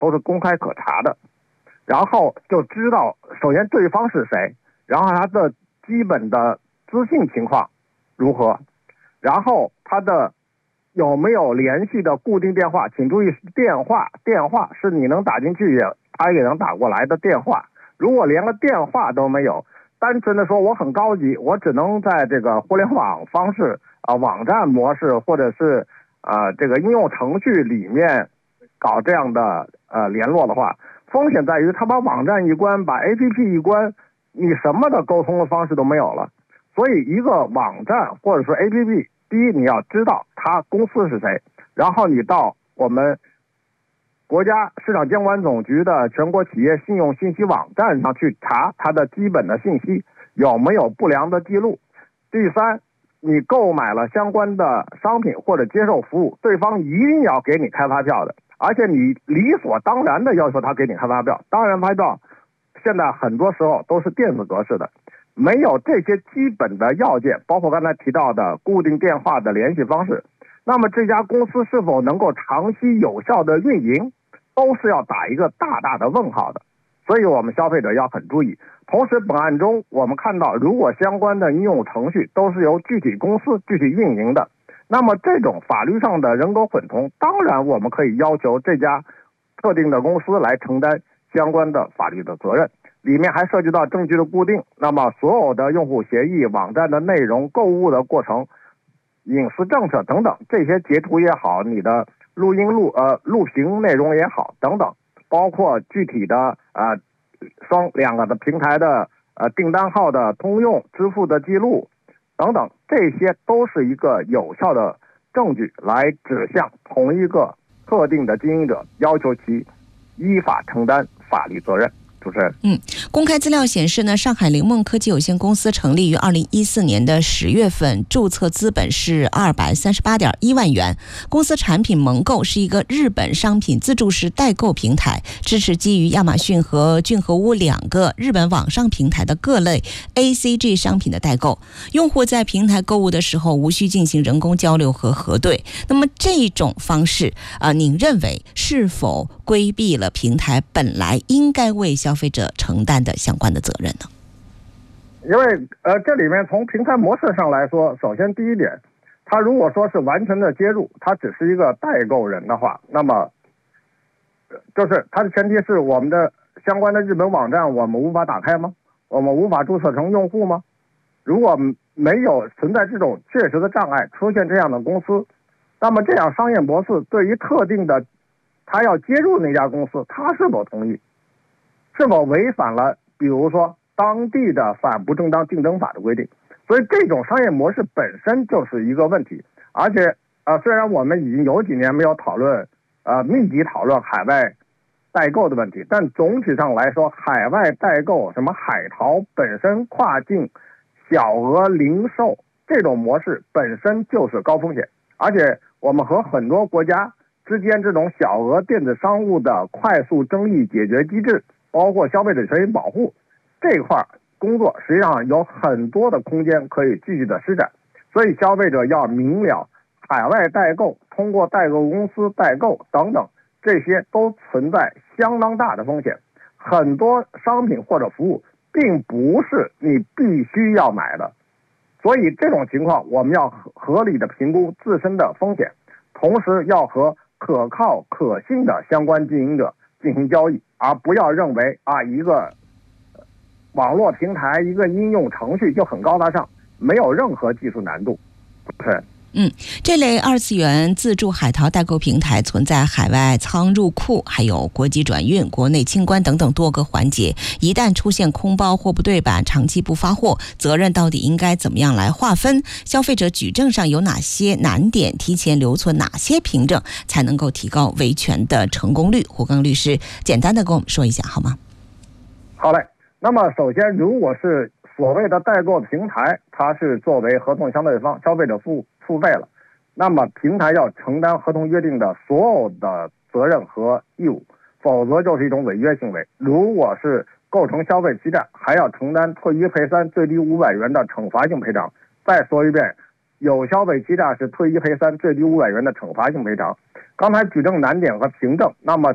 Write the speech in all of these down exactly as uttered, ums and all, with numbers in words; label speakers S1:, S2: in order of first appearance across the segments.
S1: 都是公开可查的，然后就知道首先对方是谁，然后他的基本的资信情况如何，然后他的有没有联系的固定电话，请注意电话电话是你能打进去也他也能打过来的电话，如果连个电话都没有，单纯的说我很高级，我只能在这个互联网方式啊、呃、网站模式或者是呃这个应用程序里面搞这样的呃联络的话，风险在于他把网站一关，把 A P P 一关，你什么的沟通的方式都没有了。所以一个网站或者说 A P P， 第一你要知道他公司是谁，然后你到我们国家市场监管总局的全国企业信用信息网站上去查它的基本的信息有没有不良的记录。第三，你购买了相关的商品或者接受服务，对方一定要给你开发票的，而且你理所当然的要求他给你开发票。当然发票现在很多时候都是电子格式的，没有这些基本的要件，包括刚才提到的固定电话的联系方式，那么这家公司是否能够长期有效的运营，都是要打一个大大的问号的。所以我们消费者要很注意。同时本案中我们看到，如果相关的应用程序都是由具体公司具体运营的，那么这种法律上的人格混同，当然我们可以要求这家特定的公司来承担相关的法律的责任，里面还涉及到证据的固定，那么所有的用户协议、网站的内容、购物的过程、隐私政策等等，这些截图也好，你的录音录呃录屏内容也好等等，包括具体的呃双两个的平台的呃订单号的通用、支付的记录等等，这些都是一个有效的证据来指向同一个特定的经营者，要求其依法承担法律责任。主持人，
S2: 嗯，公开资料显示呢，上海灵梦科技有限公司成立于二零一四年的十月份，注册资本是二百三十八点一万元。公司产品盟购是一个日本商品自助式代购平台，支持基于亚马逊和俊和屋两个日本网上平台的各类 A C G 商品的代购。用户在平台购物的时候，无需进行人工交流和核对。那么这种方式啊、呃，您认为是否规避了平台本来应该为消费者承担的相关的责任呢？
S1: 因为呃，这里面从平台模式上来说，首先第一点，他如果说是完全的接入，他只是一个代购人的话，那么就是他的前提是我们的相关的日本网站我们无法打开吗？我们无法注册成用户吗？如果没有存在这种确实的障碍，出现这样的公司，那么这样商业模式对于特定的他要接入那家公司，他是否同意，是否违反了比如说当地的反不正当竞争法的规定。所以这种商业模式本身就是一个问题。而且呃，虽然我们已经有几年没有讨论呃密集讨论海外代购的问题，但总体上来说，海外代购什么海淘本身跨境小额零售这种模式本身就是高风险，而且我们和很多国家之间这种小额电子商务的快速争议解决机制，包括消费者权益保护这一块工作，实际上有很多的空间可以继续的施展。所以消费者要明了，海外代购、通过代购公司代购等等，这些都存在相当大的风险。很多商品或者服务并不是你必须要买的，所以这种情况我们要合理的评估自身的风险，同时要和可靠可信的相关经营者进行交易，而不要认为啊一个网络平台一个应用程序就很高大上，没有任何技术难度。是
S2: 嗯，这类二次元自助海淘代购平台存在海外仓入库、还有国际转运、国内清关等等多个环节。一旦出现空包、货不对版、长期不发货，责任到底应该怎么样来划分？消费者举证上有哪些难点？提前留存哪些凭证，才能够提高维权的成功率？胡刚律师简单的跟我们说一下好吗？
S1: 好嘞。那么首先，如果是所谓的代购平台，它是作为合同相对方，消费者付付费了，那么平台要承担合同约定的所有的责任和义务，否则就是一种违约行为。如果是构成消费欺诈，还要承担退一赔三最低五百元的惩罚性赔偿。再说一遍，有消费欺诈是退一赔三最低五百元的惩罚性赔偿。刚才举证难点和凭证，那么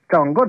S1: 整个